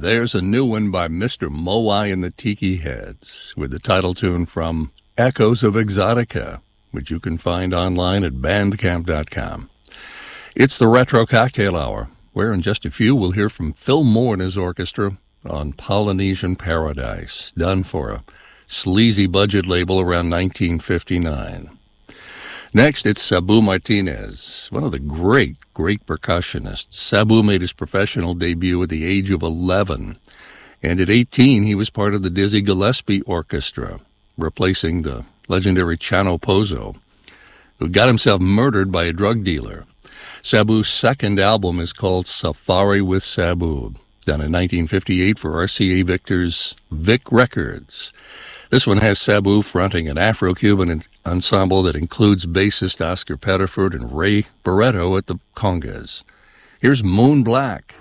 There's a new one by Mr. Moai and the Tiki Heads with the title tune from Echoes of Exotica, which you can find online at bandcamp.com. It's the Retro Cocktail Hour, where in just a few we'll hear from Phil Moore and his orchestra on Polynesian Paradise, done for a sleazy budget label around 1959. Next, it's Sabu Martinez, one of the great percussionists. Sabu made his professional debut at the age of 11, and at 18 he was part of the Dizzy Gillespie Orchestra, replacing the legendary Chano Pozo, who got himself murdered by a drug dealer. Sabu's second album is called Safari with Sabu, done in 1958 for RCA Victor's Vic Records. This one has Sabu fronting an Afro-Cuban ensemble that includes bassist Oscar Pettiford and Ray Barretto at the congas. Here's Moon Black.